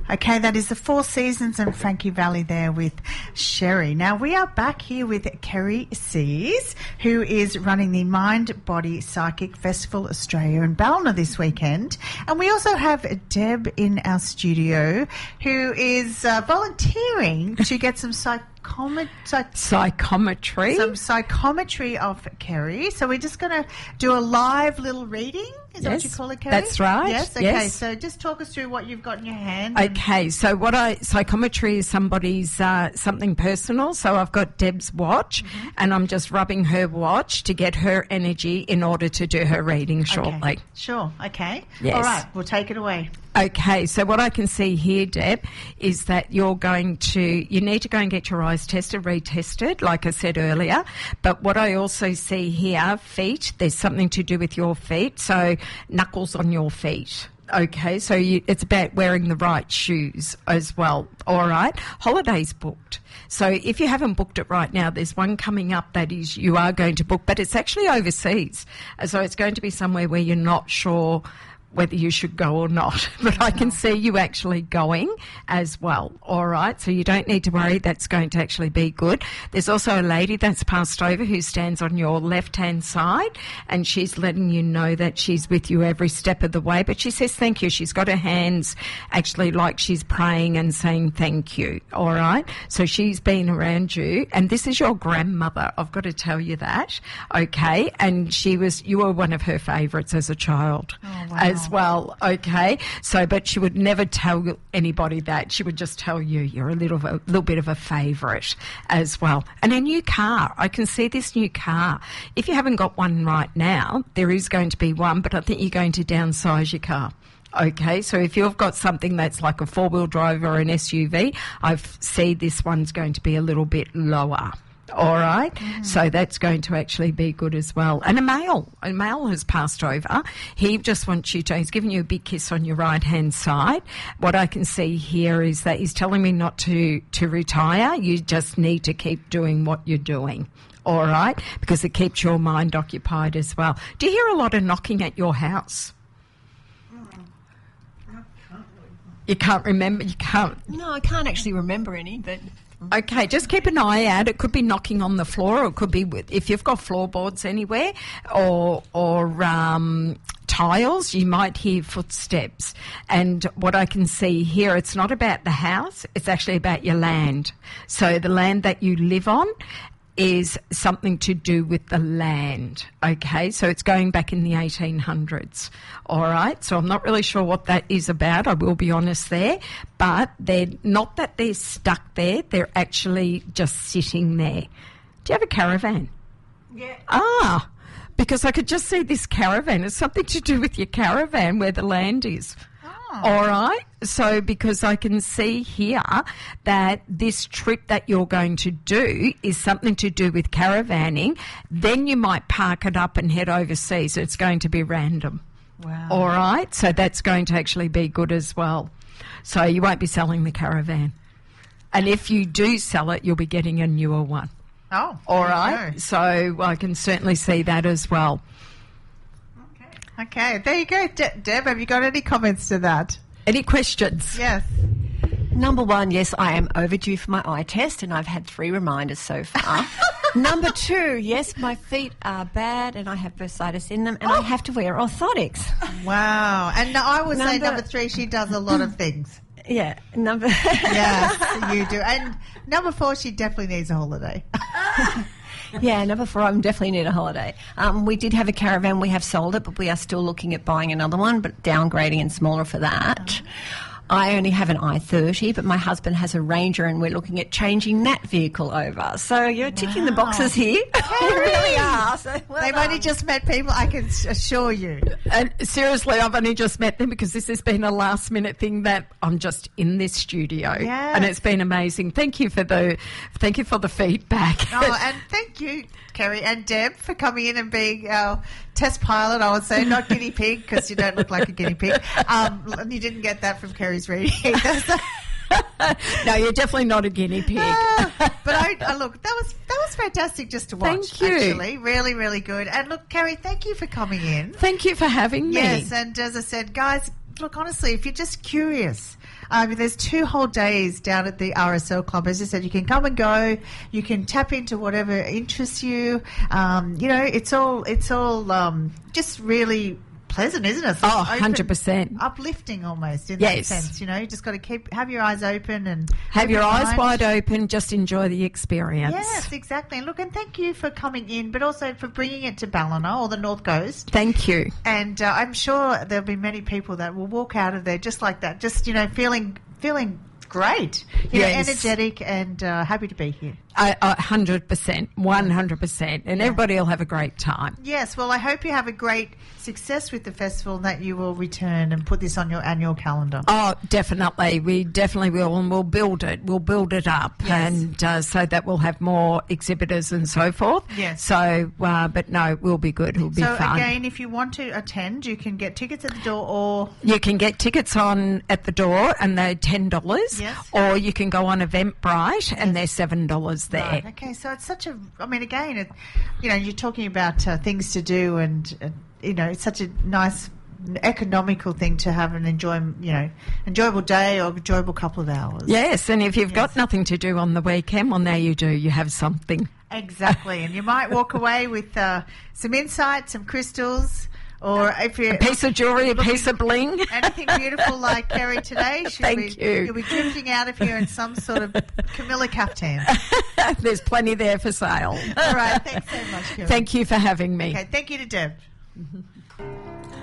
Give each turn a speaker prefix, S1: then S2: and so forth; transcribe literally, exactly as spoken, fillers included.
S1: Okay, that is the Four Seasons and Frankie Valli there with Sherry. Now, we are back here with Kerry Sears, who is running the Mind Body Psychic Festival Australia in Ballina this weekend. And we also have Deb in our studio, who is uh, volunteering to get some psych Psychomet- psych-
S2: psychometry.
S1: Some psychometry of Kerry. So we're just going to do a live little reading. Is that
S2: yes,
S1: what you call it, Kerry?
S2: That's right.
S1: Yes. Okay.
S2: Yes.
S1: So just talk us through what you've got in your hand.
S2: Okay. So what I psychometry is somebody's uh, something personal. So I've got Deb's watch, mm-hmm. and I'm just rubbing her watch to get her energy in order to do her reading shortly.
S1: Okay. Sure. Okay.
S2: Yes.
S1: All right. We'll take it away.
S2: Okay, so what I can see here, Deb, is that you're going to, you need to go and get your eyes tested, retested, like I said earlier. But what I also see here, feet, there's something to do with your feet, so knuckles on your feet. Okay, so you, it's about wearing the right shoes as well. All right, holidays booked. So if you haven't booked it right now, there's one coming up that is you are going to book, but it's actually overseas. So it's going to be somewhere where you're not sure whether you should go or not, but I can see you actually going as well, all right? So you don't need to worry, that's going to actually be good. There's also a lady that's passed over who stands on your left-hand side, and she's letting you know that she's with you every step of the way, but she says thank you. She's got her hands actually like she's praying and saying thank you, all right? So she's been around you, and this is your grandmother, I've got to tell you that, okay? And she was, you were one of her favourites as a child.
S1: Oh, wow.
S2: As well, okay. So, but she would never tell anybody that. She would just tell you you're a little, a little bit of a favourite as well. And a new car. I can see this new car. If you haven't got one right now, there is going to be one, but I think you're going to downsize your car. Okay, so if you've got something that's like a four-wheel drive or an S U V, I see this one's going to be a little bit lower. All right, mm. So that's going to actually be good as well. And a male, a male has passed over. He just wants you to, he's giving you a big kiss on your right-hand side. What I can see here is that he's telling me not to, to retire. You just need to keep doing what you're doing. All right, because it keeps your mind occupied as well. Do you hear a lot of knocking at your house? You can't remember, you can't.
S3: No, I can't actually remember any, but...
S2: Okay, just keep an eye out. It could be knocking on the floor, or it could be with, if you've got floorboards anywhere, or or um, tiles, you might hear footsteps. And what I can see here, it's not about the house, it's actually about your land. So the land that you live on is something to do with the land, okay? So it's going back in the eighteen hundreds, all right? So I'm not really sure what that is about, I will be honest there, but they're not that they're stuck there, they're actually just sitting there. Do you have a caravan?
S3: Yeah.
S2: Ah, because I could just see this caravan. It's something to do with your caravan where the land is.
S1: Oh.
S2: All right. So because I can see here that this trip that you're going to do is something to do with caravanning, then you might park it up and head overseas. It's going to be random.
S1: Wow.
S2: All right. So that's going to actually be good as well. So you won't be selling the caravan. And if you do sell it, you'll be getting a newer one.
S1: Oh.
S2: All right. So I can certainly see that as well.
S1: Okay, there you go. De- Deb, have you got any comments to that?
S2: Any questions?
S1: Yes.
S3: Number one, yes, I am overdue for my eye test, and I've had three reminders so far. Number two, yes, my feet are bad, and I have bursitis in them, and oh. I have to wear orthotics.
S1: Wow. And I would
S3: number,
S1: say number three, she does a lot of things.
S3: Yeah, number...
S1: Yes, you do. And number four, she definitely needs a holiday.
S3: Yeah, number four, I definitely need a holiday. Um, we did have a caravan. We have sold it, but we are still looking at buying another one, but downgrading and smaller for that. Oh. I only have an I thirty, but my husband has a Ranger, and we're looking at changing that vehicle over. So you're ticking wow. the boxes here. You really are. So well
S1: They've
S3: done.
S1: only just met people, I can assure you.
S2: And seriously, I've only just met them because this has been a last minute thing that I'm just in this studio.
S1: Yes.
S2: And it's been amazing. Thank you for the thank you for the feedback.
S1: Oh, and thank you, Kerry and Deb, for coming in and being our test pilot, I would say, not guinea pig, because you don't look like a guinea pig. Um, and you didn't get that from Kerry's reading either. So.
S2: No, you're definitely not a guinea pig.
S1: Uh, but I, I look, that was that was fantastic just to watch.
S2: Thank you.
S1: Actually, really, really good. And look, Kerry, thank you for coming in.
S2: Thank you for having me.
S1: Yes, and as I said, guys, look, honestly, if you're just curious Um, there's two whole days down at the R S L Club. As I said, you can come and go. You can tap into whatever interests you. Um, you know, it's all it's all um, just really pleasant, isn't it? It's
S2: Oh,
S1: open,
S2: one hundred percent.
S1: uplifting almost in
S2: Yes.
S1: that sense. You know, you just got to keep have your eyes open and
S2: Have
S1: open
S2: your eyes
S1: mind.
S2: wide open. Just enjoy the experience.
S1: Yes, exactly. And look, and thank you for coming in, but also for bringing it to Ballina or the North Coast.
S2: Thank you.
S1: And uh, I'm sure there'll be many people that will walk out of there just like that, just, you know, feeling feeling great, you
S2: Yes.
S1: know, energetic and uh, happy to be here.
S2: I, I, one hundred percent, one hundred percent. And everybody will have a great time.
S1: Yes, well, I hope you have a great success with the festival and that you will return and put this on your annual calendar.
S2: Oh, definitely. We definitely will, and we'll build it. We'll build it up,
S1: Yes.
S2: and uh, so that we'll have more exhibitors and so forth.
S1: Yes.
S2: So, uh, but no, it will be good. It'll be
S1: So,
S2: fun.
S1: again, if you want to attend, you can get tickets at the door or...
S2: You can get tickets on at the door, and they're ten dollars.
S1: Yes.
S2: Or you can go on Eventbrite, and they're seven dollars there.
S1: Right, okay, so it's such a... I mean, again, it, you know, you're talking about uh, things to do and, uh, you know, it's such a nice economical thing to have an enjoy, you know, enjoyable day or enjoyable couple of hours.
S2: Yes, and if you've
S1: Yes.
S2: got nothing to do on the weekend, well, now you do. You have something.
S1: Exactly, and you might walk away with uh, some insight, some crystals, or if you're...
S2: A piece of jewellery, a piece of bling.
S1: Anything beautiful like Kerry today, she'll
S2: Thank
S1: be,
S2: you.
S1: You'll be drifting out of here in some sort of Camilla caftan.
S2: There's plenty there for sale.
S1: All right, thanks so much, Kerry.
S2: Thank you for having me.
S1: Okay, thank you to Deb.